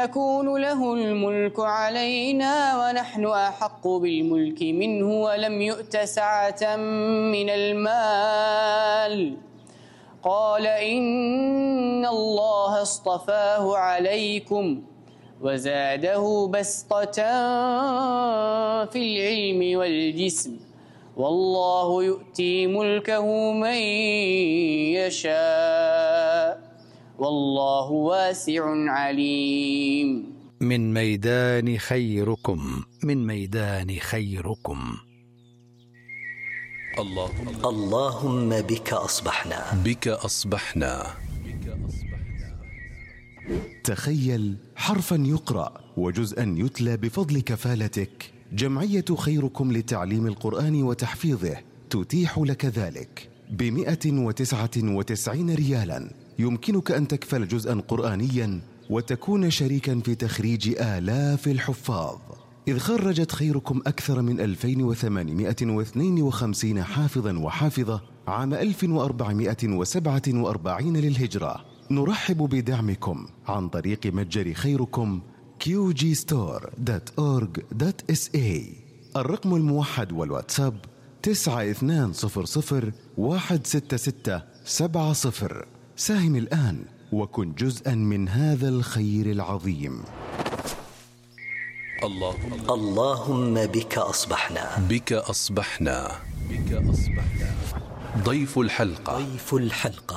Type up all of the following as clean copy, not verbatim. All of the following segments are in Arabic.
يكون له الملك علينا ونحن أحق بالملك منه ولم يؤت سعة من المال. قال إن الله اصطفاه عليكم وزاده بسطة في العلم والجسم والله يؤتي ملكه من يشاء والله واسع عليم. من ميدان خيركم، من ميدان خيركم. اللهم بك أصبحنا، بك أصبحنا. تخيل حرفا يقرأ وجزءا يتلى بفضل كفالتك. جمعية خيركم لتعليم القرآن وتحفيظه تتيح لك ذلك ب199 ريالا. يمكنك أن تكفل جزءا قرآنيا وتكون شريكا في تخريج آلاف الحفاظ، إذ خرجت خيركم أكثر من 2852 حافظا وحافظة عام 1447 للهجرة. نرحب بدعمكم عن طريق متجر خيركم qgstore.org.sa. الرقم الموحد والواتساب 9200166770. ساهم الآن وكن جزءا من هذا الخير العظيم. اللهم بك أصبحنا، بك أصبحنا. بك أصبحنا. ضيف الحلقة، ضيف الحلقة.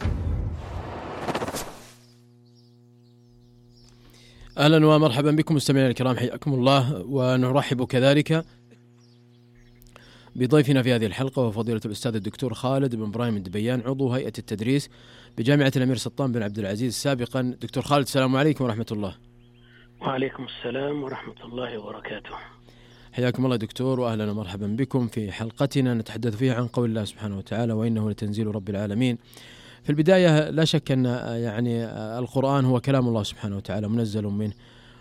أهلا ومرحبا بكم مستمعينا الكرام، حياكم الله، ونرحب كذلك بضيفنا في هذه الحلقة وفضيلة الأستاذ الدكتور خالد بن إبراهيم الدبيان، عضو هيئة التدريس بجامعة الأمير سلطان بن عبد العزيز سابقا. دكتور خالد، السلام عليكم ورحمة الله. وعليكم السلام ورحمة الله وبركاته. حياكم الله دكتور، وأهلا ومرحبا بكم في حلقتنا نتحدث فيها عن قول الله سبحانه وتعالى: وإنه لتنزيل رب العالمين. في البداية لا شك أن القرآن هو كلام الله سبحانه وتعالى منزل منه،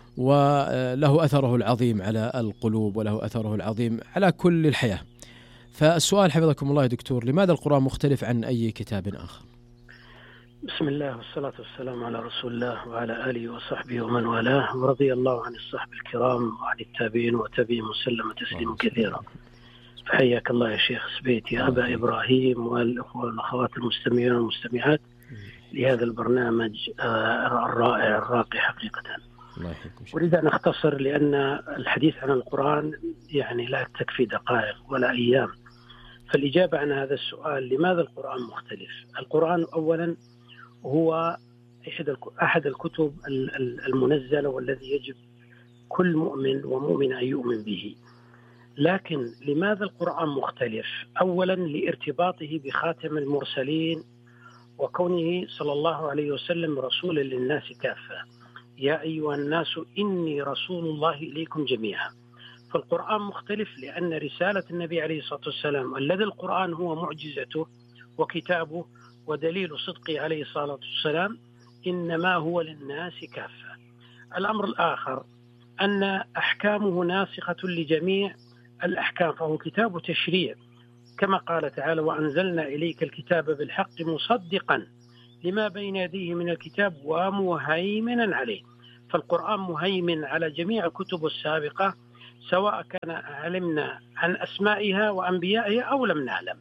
وله أثره العظيم على القلوب وله أثره العظيم على كل الحياة. فالسؤال حفظكم الله يا دكتور: لماذا القرآن مختلف عن أي كتاب آخر؟ بسم الله والصلاة والسلام على رسول الله وعلى آله وصحبه ومن والاه، ورضي الله عن الصحب الكرام وعن التابعين وتابعين وسلم تسليما كثيرا. حياك الله يا شيخ سبيت، يا أبا إبراهيم، والأخوة والأخوات المستمعين والمستمعات لهذا البرنامج الرائع الراقي حقيقة. أريد أن أختصر، لأن الحديث عن القرآن يعني لا تكفي دقائق ولا أيام. فالإجابة عن هذا السؤال: لماذا القرآن مختلف؟ القرآن أولا هو أحد الكتب المنزلة والذي يجب كل مؤمن ومؤمن أن يؤمن به. لكن لماذا القرآن مختلف؟ أولا لارتباطه بخاتم المرسلين وكونه صلى الله عليه وسلم رسولا للناس كافة. يا أيها الناس إني رسول الله إليكم جميعا. فالقرآن مختلف لأن رسالة النبي عليه الصلاة والسلام الذي القرآن هو معجزته وكتابه ودليل صدقه عليه الصلاة والسلام إنما هو للناس كافة. الأمر الآخر أن أحكامه ناسخة لجميع الأحكام، فهو كتاب تشريع كما قال تعالى: وأنزلنا إليك الكتاب بالحق مصدقا لما بين يديه من الكتاب ومهيمنا عليه. فالقرآن مهيمن على جميع الكتب السابقة، سواء كان علمنا عن أسمائها وأنبيائها أو لم نعلم.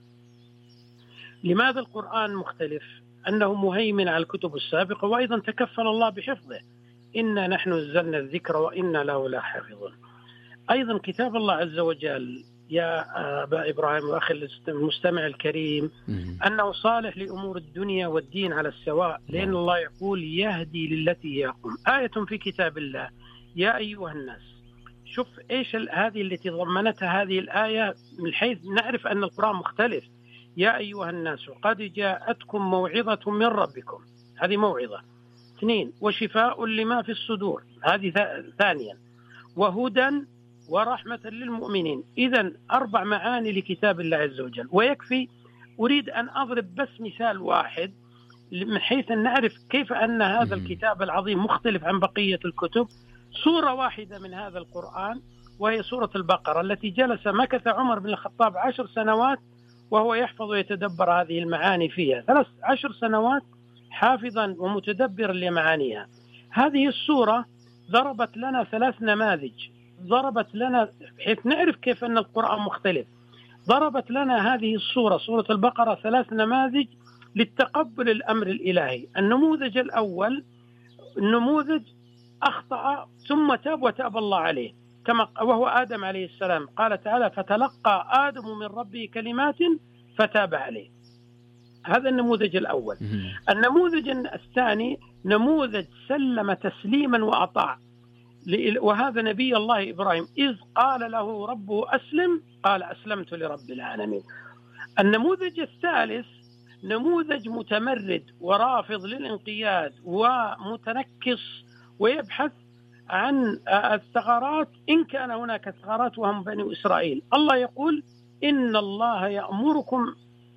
لماذا القرآن مختلف؟ أنه مهيمن على الكتب السابقة، وأيضا تكفل الله بحفظه: إنا نحن نزلنا الذكر وإنا له لحافظون. أيضا كتاب الله عز وجل يا أبا إبراهيم وأخي المستمع الكريم أنه صالح لأمور الدنيا والدين على السواء، لأن الله يقول: يهدي للتي هي أقوم. آية في كتاب الله: يا أيها الناس. شوف إيش هذه التي ضمنتها هذه الآية، من حيث نعرف أن القرآن مختلف. يا أيها الناس قد جاءتكم موعظة من ربكم، هذه موعظة. 2 وشفاء لما في الصدور، هذه ثانيا. وهدى ورحمة للمؤمنين. إذن 4 معاني لكتاب الله عز وجل ويكفي. أريد أن أضرب بس مثال واحد من حيث أن نعرف كيف أن هذا الكتاب العظيم مختلف عن بقية الكتب. سورة واحدة من هذا القرآن وهي سورة البقرة، التي مكث عمر بن الخطاب 10 سنوات وهو يحفظ ويتدبر هذه المعاني فيها. 10 سنوات حافظا ومتدبرا لمعانيها. هذه السورة ضربت لنا 3 نماذج، ضربت لنا بحيث نعرف كيف أن القرآن مختلف. ضربت لنا هذه الصورة، سورة البقرة، 3 نماذج للتقبل الأمر الإلهي. النموذج الأول نموذج أخطأ ثم تاب وتاب الله عليه، وهو آدم عليه السلام. قال تعالى: فتلقى آدم من ربه كلمات فتاب عليه. هذا النموذج الأول. النموذج الثاني نموذج سلم تسليما وأطاع، وهذا نبي الله إبراهيم إذ قال له ربه أسلم قال أسلمت لرب العالمين. النموذج الثالث نموذج متمرد ورافض للانقياد ومتنكص ويبحث عن الثغرات، إن كان هناك ثغرات، وهم بني إسرائيل. الله يقول: إن الله يأمركم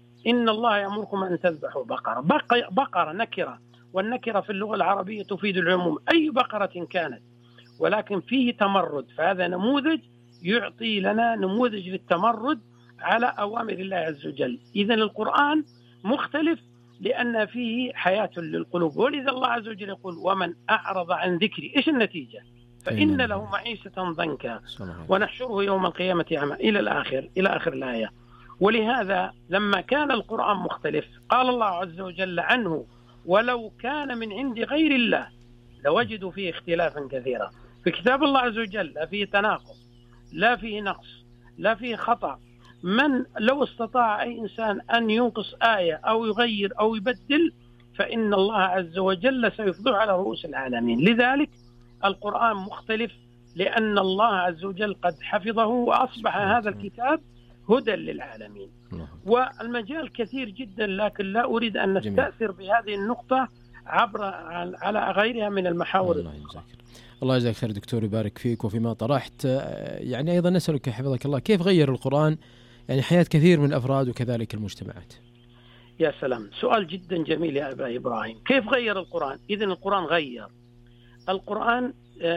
أن تذبحوا بقرة. بقرة نكرة، والنكرة في اللغة العربية تفيد العموم، أي بقرة كانت، ولكن فيه تمرد. فهذا نموذج يعطي لنا نموذج للتمرد على أوامر الله عز وجل. إذن القرآن مختلف لأن فيه حياة للقلوب، ولذا الله عز وجل يقول: ومن أعرض عن ذكري. إيش النتيجة؟ فإن له معيشة ضنكا ونحشره يوم القيامة أعمى، إلى آخر الآية. ولهذا لما كان القرآن مختلف قال الله عز وجل عنه: ولو كان من عند غير الله لوجدوا فيه اختلافا كثيرا. في كتاب الله عز وجل لا فيه تناقض، لا فيه نقص، لا فيه خطأ. من لو استطاع أي إنسان أن ينقص آية أو يغير أو يبدل فإن الله عز وجل سيفضح على رؤوس العالمين. لذلك القرآن مختلف لأن الله عز وجل قد حفظه وأصبح هذا الكتاب هدى للعالمين. والمجال كثير جدا، لكن لا أريد أن نستأثر بهذه النقطة عبر على غيرها من المحاور. الله يجزاك خير دكتور، يبارك فيك وفيما طرحت. يعني أيضا نسألك حفظك الله، كيف غير القرآن يعني حياة كثير من الأفراد وكذلك المجتمعات؟ يا سلام، سؤال جدا جميل يا أبا إبراهيم. كيف غير القرآن؟ إذن القرآن غير. القرآن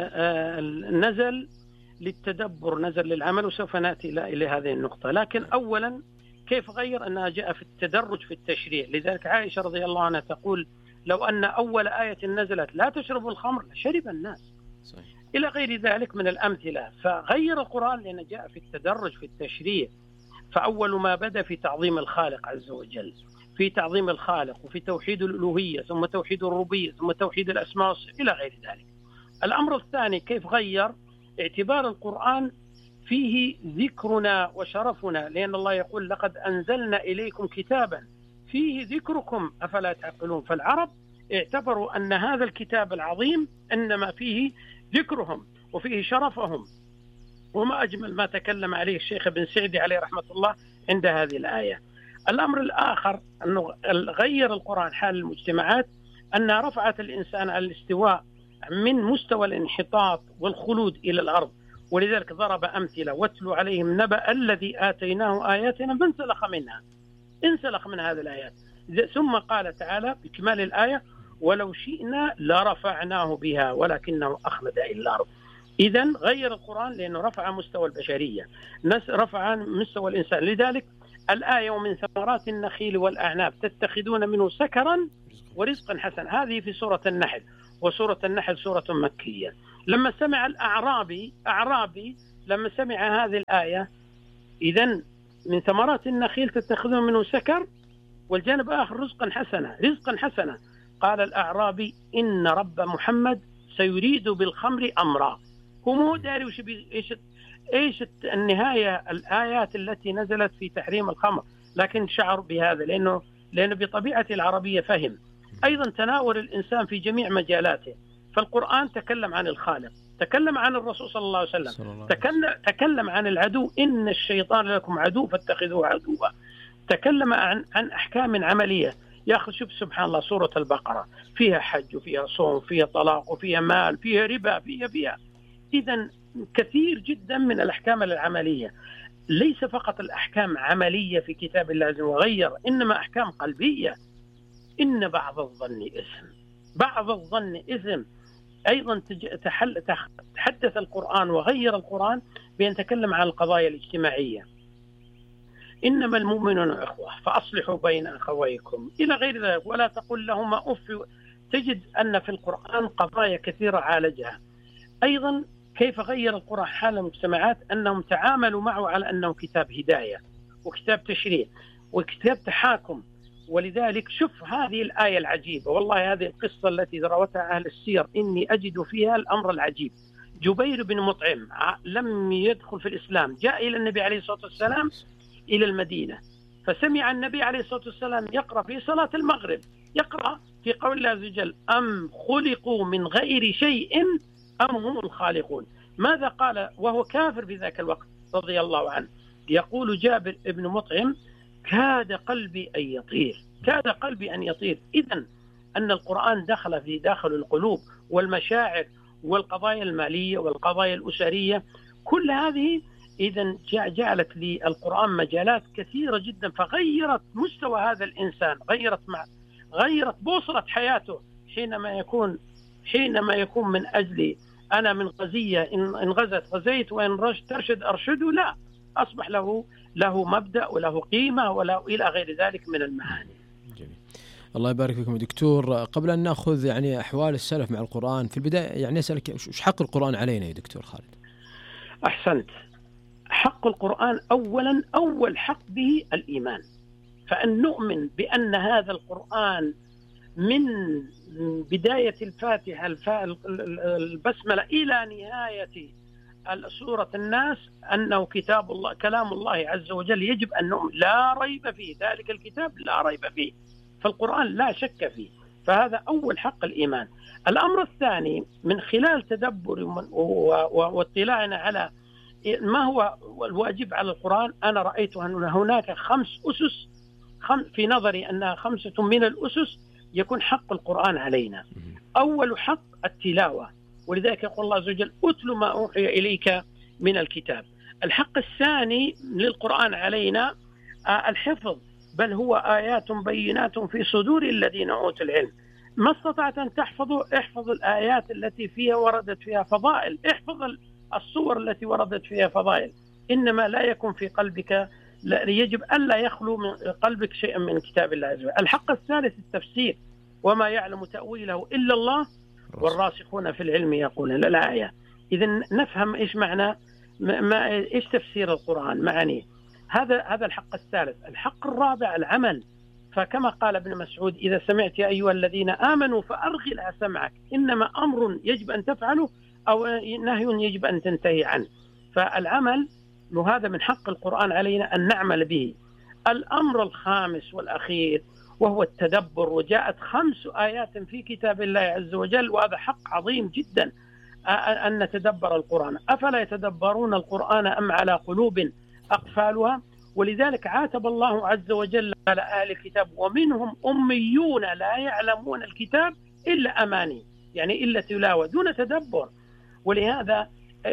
نزل للتدبر، نزل للعمل، وسوف نأتي إلى هذه النقطة. لكن أولا كيف غير؟ أنها جاء في التدرج في التشريع. لذلك عائشة رضي الله عنها تقول: لو أن أول آية نزلت لا تشربوا الخمر لشرب الناس. صحيح. إلى غير ذلك من الأمثلة. فغير القرآن لأنه جاء في التدرج في التشريع. فأول ما بدأ في تعظيم الخالق عز وجل، في تعظيم الخالق، وفي توحيد الألوهية، ثم توحيد الربوبية، ثم توحيد الأسماء والصفات إلى غير ذلك. الأمر الثاني كيف غير؟ اعتبار القرآن فيه ذكرنا وشرفنا، لأن الله يقول: لقد أنزلنا إليكم كتابا فيه ذكركم أفلا تعقلون. فالعرب اعتبروا أن هذا الكتاب العظيم إنما فيه ذكرهم وفيه شرفهم، وما أجمل ما تكلم عليه الشيخ ابن سعدي عليه رحمة الله عند هذه الآية. الأمر الآخر أنه غير القرآن حال المجتمعات، أن رفعت الإنسان على الاستواء من مستوى الانحطاط والخلود إلى الأرض. ولذلك ضرب أمثلة: واتلوا عليهم نبأ الذي آتيناه آياتنا انسلخ من هذه الآيات. ثم قال تعالى بكمال الآية: ولو شئنا لرفعناه بها ولكنه أخلد إلى الأرض. إذن غير القرآن لأنه رفع مستوى البشرية، رفع مستوى الإنسان. لذلك الآية: ومن ثمرات النخيل والأعناب تتخذون منه سكرا ورزقا حسنا، هذه في سورة النحل، وسورة النحل سورة مكية. لما سمع أعرابي لما سمع هذه الآية، إذن من ثمرات النخيل تتخذون منه سكر، والجانب آخر رزقا حسنا. قال الأعرابي: إن رب محمد سيريد بالخمر أمرا. هو مو داري إيش النهاية الآيات التي نزلت في تحريم الخمر، لكن شعر بهذا لأنه بطبيعة العربية فهم. أيضا تناول الإنسان في جميع مجالاته. فالقرآن تكلم عن الخالق، تكلم عن الرسول صلى الله عليه وسلم، تكلم عن العدو: إن الشيطان لكم عدو فاتخذوه عدوا. تكلم عن أحكام عملية. يا أخي شوف سبحان الله، سورة البقرة فيها حج وفيها صوم، فيها طلاق وفيها مال، فيها ربا، فيها. إذن كثير جدا من الأحكام العملية. ليس فقط الأحكام عملية في كتاب الله عز وجل، إنما أحكام قلبية. إن بعض الظن إثم. أيضا تحدث القرآن وغير القرآن بأن تكلم عن القضايا الاجتماعية: إنما المؤمنون إخوة فأصلحوا بين أخويكم إلى غير ذلك، ولا تقل لهما أف. تجد أن في القرآن قضايا كثيرة عالجها. أيضا كيف غير القرآن حال المجتمعات؟ أنهم تعاملوا معه على أنه كتاب هداية وكتاب تشريع وكتاب تحاكم. ولذلك شوف هذه الآية العجيبة، والله هذه القصة التي روتها أهل السير إني أجد فيها الأمر العجيب. جبير بن مطعم لم يدخل في الإسلام، جاء إلى النبي عليه الصلاة والسلام إلى المدينة، فسمع النبي عليه الصلاة والسلام يقرأ في صلاة المغرب، يقرأ في قول الله عز وجل: أم خلقوا من غير شيء أم هم الخالقون. ماذا قال وهو كافر في ذاك الوقت رضي الله عنه؟ يقول جابر بن مطعم: كاد قلبي أن يطير، كاد قلبي أن يطير. إذن أن القرآن دخل في داخل القلوب والمشاعر والقضايا المالية والقضايا الأسرية، كل هذه إذن جعلت للقرآن مجالات كثيرة جدا، فغيرت مستوى هذا الإنسان، غيرت بوصلة حياته. حينما يكون من أجل أنا من غزية، إن غزت غزيت وإن ترشد أرشد، لا، أصبح له مبدأ وله قيمة وله إلى غير ذلك من المعاني. جميل. الله يبارك فيكم دكتور. قبل أن نأخذ يعني أحوال السلف مع القرآن، في البداية يعني أسألك وش حق القرآن علينا يا دكتور خالد؟ أحسنت. حق القرآن أولا، أول حق به الإيمان، فأن نؤمن بأن هذا القرآن من بداية الفاتحة البسملة إلى نهاية سورة الناس أنه كتاب الله، كلام الله عز وجل، يجب أن نؤمن لا ريب فيه، ذلك الكتاب لا ريب فيه، فالقرآن لا شك فيه، فهذا أول حق الإيمان. الأمر الثاني من خلال تدبر واطلاعنا على ما هو الواجب على القرآن، أنا رأيت أن هناك 5 أسس، في نظري أنها 5 من الأسس يكون حق القرآن علينا. أول حق التلاوة، ولذلك يقول الله عز وجل: أتل ما أوحي إليك من الكتاب. الحق الثاني للقرآن علينا الحفظ، بل هو آيات بينات في صدور الذين أوتوا العلم. ما استطعت أن تحفظوا، احفظ الآيات التي فيها وردت فيها فضائل، احفظ الصور التي وردت فيها فضائل، إنما لا يكون في قلبك، يجب ألا يخلو من قلبك شيئا من كتاب الله عز وجل. الحق الثالث التفسير: وما يعلم تأويله إلا الله والراسخون في العلم يقولون. الآية إذن نفهم إيش معنى إيش تفسير القرآن معانيه. هذا الحق الثالث. الحق الرابع العمل، فكما قال ابن مسعود: إذا سمعت يا أيها الذين آمنوا فأرغ لها سمعك، إنما أمر يجب أن تفعله أو نهي يجب أن تنتهي عنه. فالعمل وهذا من حق القرآن علينا أن نعمل به. الأمر الخامس والأخير وهو التدبر، وجاءت 5 آيات في كتاب الله عز وجل، وهذا حق عظيم جدا أن نتدبر القرآن. أفلا يتدبرون القرآن أم على قلوب أقفالها؟ ولذلك عاتب الله عز وجل على أهل الكتاب: ومنهم أميون لا يعلمون الكتاب إلا أماني، يعني إلا تلاوة دون تدبر. ولهذا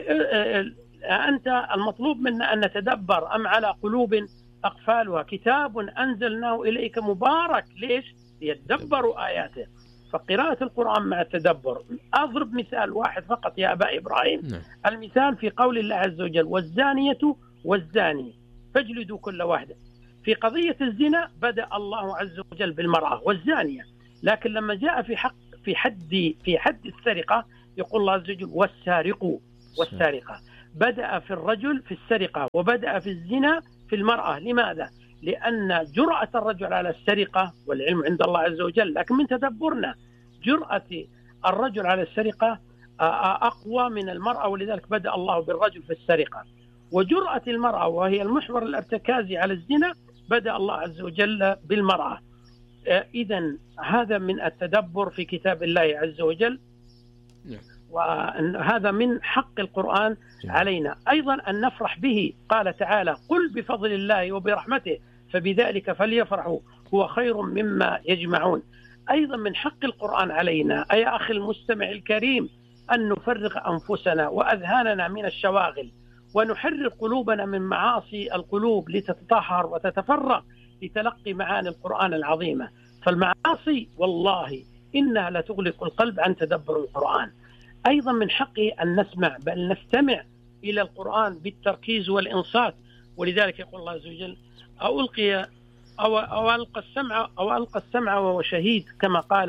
أنت المطلوب منا أن نتدبر. أم على قلوب أقفالها كتاب أنزلناه إليك مبارك، ليش؟ ليتدبروا آياته. فقراءة القرآن مع التدبر. أضرب مثال واحد فقط يا أبا إبراهيم. المثال في قول الله عز وجل: والزانية والزاني فاجلدوا كل واحدة. في قضية الزنا بدأ الله عز وجل بالمرأة والزانية، لكن لما جاء في حد السرقة يقول الله عز وجل: والسارق والسارقة. بدأ في الرجل في السرقة وبدأ في الزنا في المرأة. لماذا؟ لأن جرأة الرجل على السرقة والعلم عند الله عز وجل، لكن من تدبرنا جرأة الرجل على السرقة أقوى من المرأة، ولذلك بدأ الله بالرجل في السرقة. وجرأة المرأة وهي المحور الارتكازي على الزنا بدأ الله عز وجل بالمرأة. إذن هذا من التدبر في كتاب الله عز وجل، وهذا من حق القرآن علينا. أيضا أن نفرح به. قال تعالى: قل بفضل الله وبرحمته فبذلك فليفرحوا هو خير مما يجمعون. أيضا من حق القرآن علينا أي أخي المستمع الكريم أن نفرغ أنفسنا وأذهاننا من الشواغل، ونحرر قلوبنا من معاصي القلوب لتتطهر وتتفرغ لتلقي معاني القرآن العظيمة. فالمعاصي والله إنها لتغلق القلب عن تدبر القرآن. أيضا من حقه أن نسمع، بل نستمع إلى القرآن بالتركيز والإنصات. ولذلك يقول الله عز وجل: ألقى السمع وهو شهيد، كما قال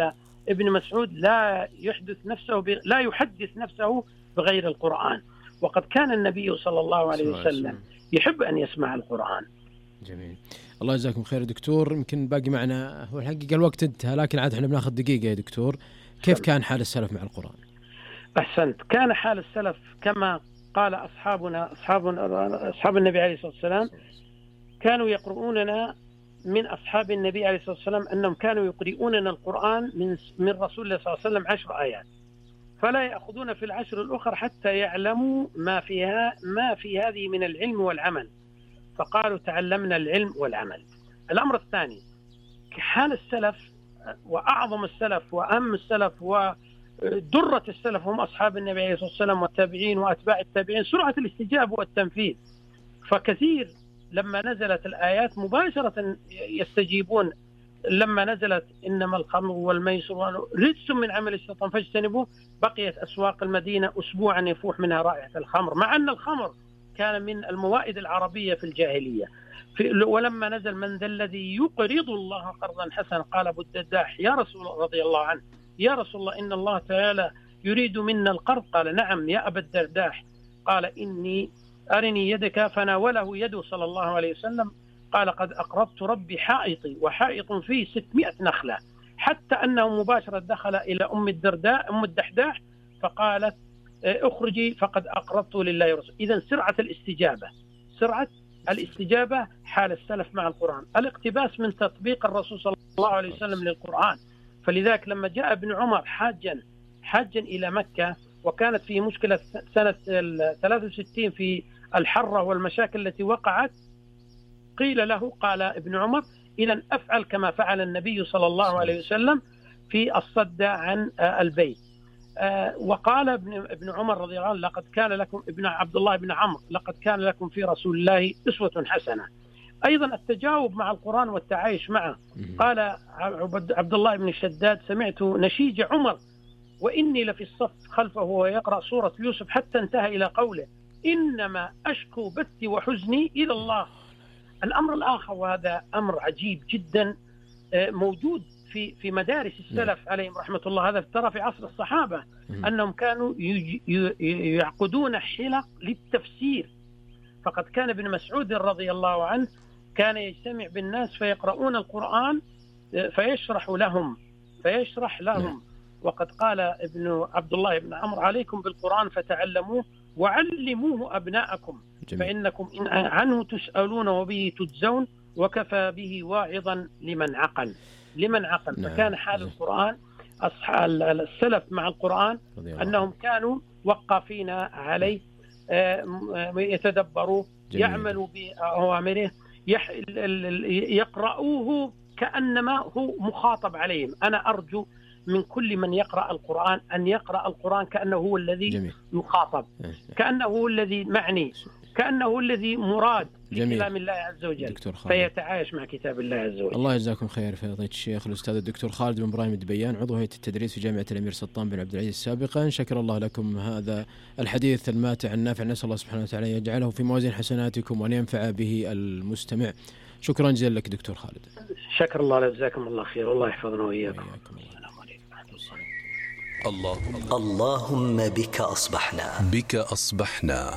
ابن مسعود لا يحدث نفسه بغير القرآن، وقد كان النبي صلى الله عليه وسلم يحب أن يسمع القرآن. جميل، الله يجزاكم خير دكتور. يمكن باقي معنا، هو الحقيقة الوقت انتهى، لكن عاد احنا بناخذ دقيقة يا دكتور. كيف كان حال السلف مع القرآن؟ أحسنت. كان حال السلف كما قال أصحاب النبي عليه الصلاة والسلام، كانوا يقرؤوننا من أصحاب النبي عليه الصلاة والسلام أنهم كانوا يقرؤوننا القرآن من رسول الله صلى الله عليه وسلم 10 آيات، فلا يأخذون في العشر الأخر حتى يعلموا ما في هذه من العلم والعمل، فقالوا تعلمنا العلم والعمل. الأمر الثاني، حال السلف وأعظم السلف وأهم السلف ودرة السلف هم أصحاب النبي عليه الصلاة والسلام والتابعين وأتباع التابعين، سرعة الاستجابة والتنفيذ. فكثير لما نزلت الآيات مباشرة يستجيبون. لما نزلت إنما الخمر والميسر رجس من عمل الشيطان فاجتنبوه، بقيت أسواق المدينة أسبوعا يفوح منها رائحة الخمر، مع أن الخمر كان من الموائد العربية في الجاهلية. ولما نزل من ذا الذي يقرض الله قرضا حسنا، قال أبو الدرداح يا رسول الله رضي الله عنه، يا رسول الله إن الله تعالى يريد منا القرض. قال نعم يا أبا الدرداح. قال أرني يدك، فناوله يده صلى الله عليه وسلم. قال قد أقرضت ربي حائطي وحائط فيه 600 نخلة، حتى أنه مباشرة دخل إلى أم الدحداح فقالت أخرجي فقد أقرضت لله ورسوله. إذن سرعة الاستجابة حال السلف مع القرآن، الاقتباس من تطبيق الرسول صلى الله عليه وسلم للقرآن. فلذلك لما جاء ابن عمر حاجا إلى مكة، وكانت فيه مشكلة سنة 63 في الحرة والمشاكل التي وقعت، قيل له، قال ابن عمر إذن أفعل كما فعل النبي صلى الله عليه وسلم في الصد عن البيت. وقال ابن عمر رضي الله عنه لقد كان لكم، ابن عبد الله بن عمرو، لقد كان لكم في رسول الله أسوة حسنة. أيضا التجاوب مع القرآن والتعايش معه. قال عبد الله بن شداد سمعت نشيج عمر وإني لفي الصف خلفه ويقرأ سورة يوسف حتى انتهى إلى قوله إنما أشكو بثي وحزني إلى الله. الأمر الآخر، وهذا أمر عجيب جدا موجود في مدارس السلف عليهم رحمة الله، هذا ترى في عصر الصحابة أنهم كانوا يعقدون حلق للتفسير. فقد كان ابن مسعود رضي الله عنه كان يجتمع بالناس فيقرؤون القرآن فيشرح لهم. وقد قال ابن عبد الله بن عمرو عليكم بالقرآن فتعلموه وعلموه أبناءكم فإنكم إن عنه تسألون وبه تجزون وكفى به واعظا لمن عقل. فكان حال القرآن أصحاب السلف مع القرآن أنهم كانوا وقافين عليه، يتدبروا، يعملوا بأوامره، يقرؤوه كأنما هو مخاطب عليهم. أنا أرجو من كل من يقرأ القرآن أن يقرأ القرآن كأنه هو الذي يخاطب، كأنه هو الذي معني، كأنه هو الذي مراد بكلام الله عز وجل، فيتعايش مع كتاب الله عز وجل. الله يجزاكم خير فضيلة الشيخ الأستاذ الدكتور خالد بن إبراهيم الدبيان، عضو هيئة التدريس في جامعة الأمير سلطان بن عبد العزيز سابقا. شكر الله لكم هذا الحديث الماتع النافع، نسأل الله سبحانه وتعالى يجعله في موازين حسناتكم وأن ينفع به المستمع. شكرا جزيلا لك دكتور خالد. شكر الله، جزاكم الله خير، والله يحفظنا وإياكم. اللهم بك أصبحنا.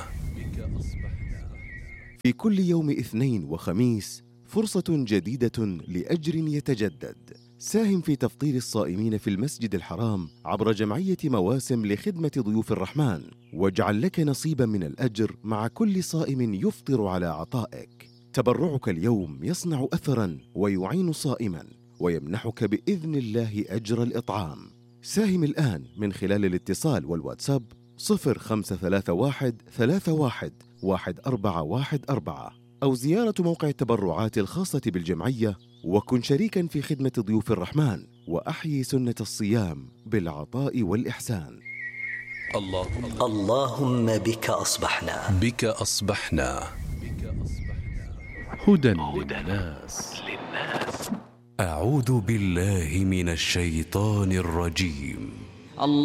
في كل يوم اثنين وخميس فرصة جديدة لأجر يتجدد. ساهم في تفطير الصائمين في المسجد الحرام عبر جمعية مواسم لخدمة ضيوف الرحمن، واجعل لك نصيبا من الأجر مع كل صائم يفطر على عطائك. تبرعك اليوم يصنع أثرا ويعين صائما ويمنحك بإذن الله أجر الإطعام. ساهم الآن من خلال الاتصال والواتساب 0531 31 1414 أو زيارة موقع التبرعات الخاصة بالجمعية، وكن شريكا في خدمة ضيوف الرحمن وأحيي سنة الصيام بالعطاء والإحسان. اللهم بك أصبحنا. هدى للناس. أعوذ بالله من الشيطان الرجيم.